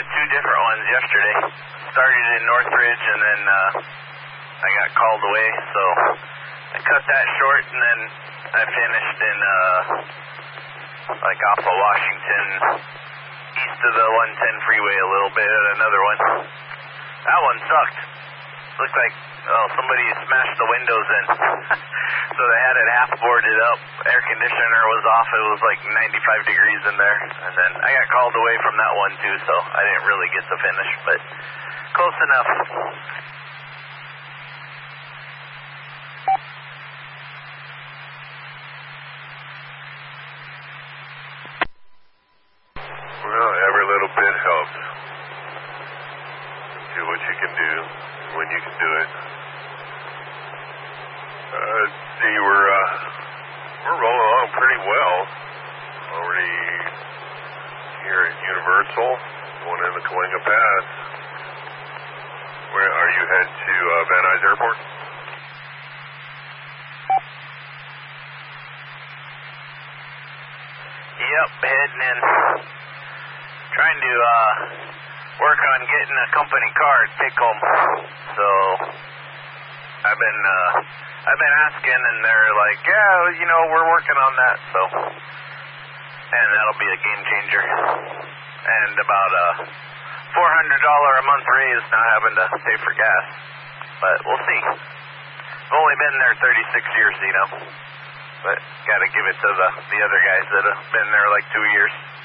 two different ones yesterday. Started in Northridge, and then I got called away, so I cut that short, and then I finished in like off of Washington, east of the 110 freeway a little bit at another one. That one sucked. Looked like somebody smashed the windows in. So they had it half boarded up. Air conditioner was off. It was like 95 degrees in there. And then I got called away from that one too, so I didn't really get to finish, but close enough. Well, every little bit helps. Do what you can do when you can do it. See, we're rolling along pretty well. Already here at Universal, going into Cahuenga Pass. Where are you headed to Van Nuys Airport? Yep, heading in. Trying to work on getting a company car to take home. So I've been asking, and they're like, yeah, we're working on that. So, and that'll be a game changer. And about a $400 a month raise not having to pay for gas. But we'll see. I've only been there 36 years, But got to give it to the other guys that have been there like 2 years.